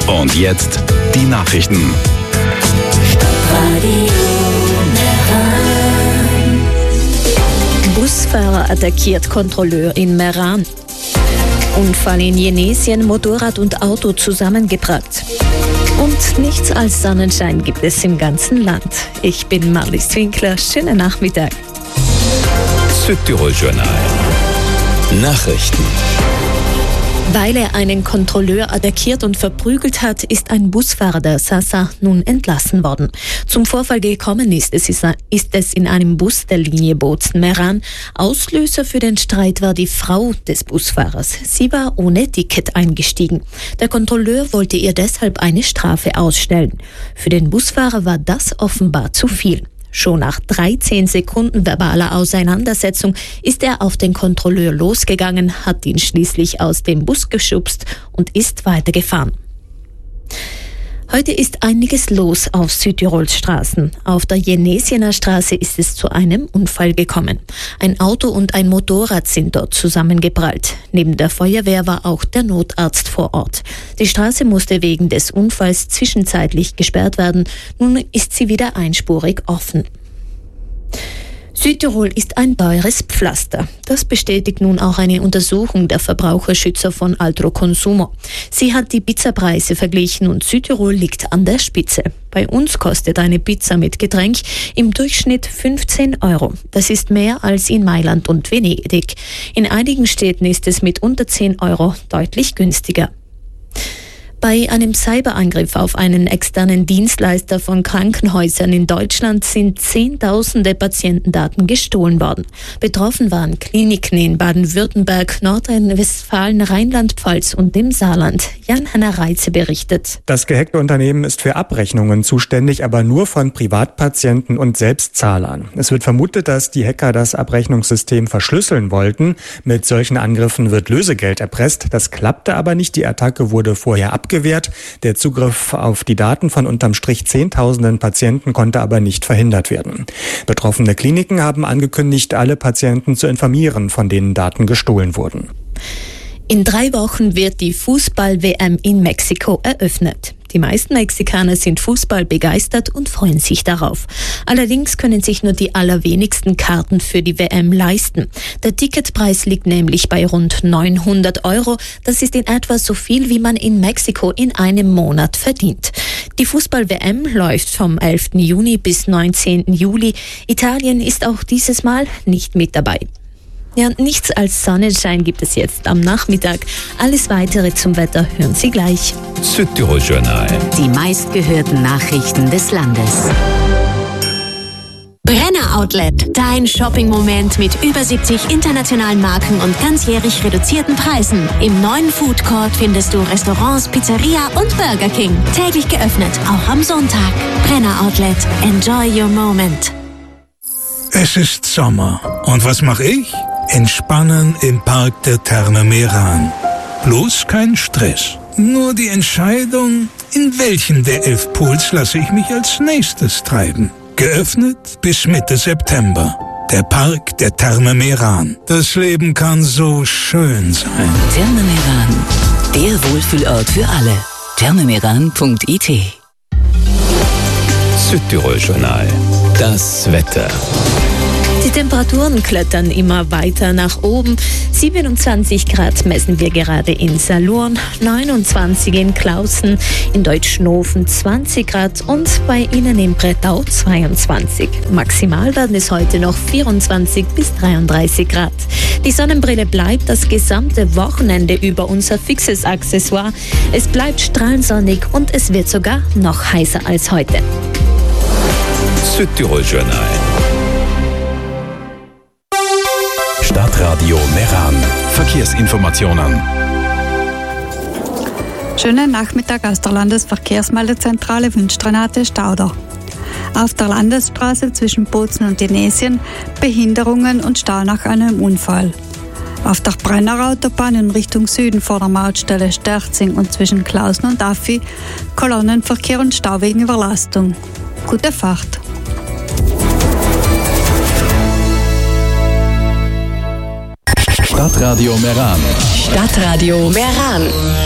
Und jetzt die Nachrichten. Busfahrer attackiert Kontrolleur in Meran. Unfall in Jenesien, Motorrad und Auto zusammengebracht. Und nichts als Sonnenschein gibt es im ganzen Land. Ich bin Marlies Winkler. Schönen Nachmittag. Südtirol-Journal. Nachrichten. Weil er einen Kontrolleur attackiert und verprügelt hat, ist ein Busfahrer der Sasa nun entlassen worden. Zum Vorfall gekommen ist es in einem Bus der Linie Bozen-Meran. Auslöser für den Streit war die Frau des Busfahrers. Sie war ohne Ticket eingestiegen. Der Kontrolleur wollte ihr deshalb eine Strafe ausstellen. Für den Busfahrer war das offenbar zu viel. Schon nach 13 Sekunden verbaler Auseinandersetzung ist er auf den Kontrolleur losgegangen, hat ihn schließlich aus dem Bus geschubst und ist weitergefahren. Heute ist einiges los auf Südtirols Straßen. Auf der Jenesiener Straße ist es zu einem Unfall gekommen. Ein Auto und ein Motorrad sind dort zusammengeprallt. Neben der Feuerwehr war auch der Notarzt vor Ort. Die Straße musste wegen des Unfalls zwischenzeitlich gesperrt werden. Nun ist sie wieder einspurig offen. Südtirol ist ein teures Pflaster. Das bestätigt nun auch eine Untersuchung der Verbraucherschützer von Altro Consumo. Sie hat die Pizzapreise verglichen und Südtirol liegt an der Spitze. Bei uns kostet eine Pizza mit Getränk im Durchschnitt 15 €. Das ist mehr als in Mailand und Venedig. In einigen Städten ist es mit unter 10 € deutlich günstiger. Bei einem Cyberangriff auf einen externen Dienstleister von Krankenhäusern in Deutschland sind Zehntausende Patientendaten gestohlen worden. Betroffen waren Kliniken in Baden-Württemberg, Nordrhein-Westfalen, Rheinland-Pfalz und dem Saarland. Jan-Henner Reitze berichtet. Das gehackte Unternehmen ist für Abrechnungen zuständig, aber nur von Privatpatienten und Selbstzahlern. Es wird vermutet, dass die Hacker das Abrechnungssystem verschlüsseln wollten. Mit solchen Angriffen wird Lösegeld erpresst. Das klappte aber nicht. Die Attacke wurde vorher abgewehrt. Der Zugriff auf die Daten von unterm Strich Zehntausenden Patienten konnte aber nicht verhindert werden. Betroffene Kliniken haben angekündigt, alle Patienten zu informieren, von denen Daten gestohlen wurden. In 3 Wochen wird die Fußball-WM in Mexiko eröffnet. Die meisten Mexikaner sind Fußball begeistert und freuen sich darauf. Allerdings können sich nur die allerwenigsten Karten für die WM leisten. Der Ticketpreis liegt nämlich bei rund 900 €. Das ist in etwa so viel, wie man in Mexiko in einem Monat verdient. Die Fußball-WM läuft vom 11. Juni bis 19. Juli. Italien ist auch dieses Mal nicht mit dabei. Ja, nichts als Sonnenschein gibt es jetzt am Nachmittag. Alles Weitere zum Wetter hören Sie gleich. Südtirol-Journal. Die meistgehörten Nachrichten des Landes. Brenner Outlet, dein Shopping-Moment mit über 70 internationalen Marken und ganzjährig reduzierten Preisen. Im neuen Food Court findest du Restaurants, Pizzeria und Burger King. Täglich geöffnet, auch am Sonntag. Brenner Outlet, enjoy your moment. Es ist Sommer. Und was mache ich? Entspannen im Park der Therme Meran. Bloß kein Stress. Nur die Entscheidung, in welchen der 11 Pools lasse ich mich als nächstes treiben. Geöffnet bis Mitte September. Der Park der Therme Meran. Das Leben kann so schön sein. Therme Meran, der Wohlfühlort für alle. thermemeran.it. Südtirol-Journal. Das Wetter. Die Temperaturen klettern immer weiter nach oben. 27 Grad messen wir gerade in Salurn, 29 in Klausen, in Deutschnofen 20 Grad und bei Ihnen in Brettau 22. Maximal werden es heute noch 24 bis 33 Grad. Die Sonnenbrille bleibt das gesamte Wochenende über unser fixes Accessoire. Es bleibt strahlensonnig und es wird sogar noch heißer als heute. Südtirol-Journal. Stadtradio Meran. Verkehrsinformationen. Schönen Nachmittag aus der Landesverkehrsmeldezentrale wünscht Renate Stauder. Auf der Landesstraße zwischen Bozen und Jenesien Behinderungen und Stau nach einem Unfall. Auf der Brennerautobahn in Richtung Süden vor der Mautstelle Sterzing und zwischen Klausen und Affi Kolonnenverkehr und Stau wegen Überlastung. Gute Fahrt! Stadtradio Meran. Stadtradio Meran.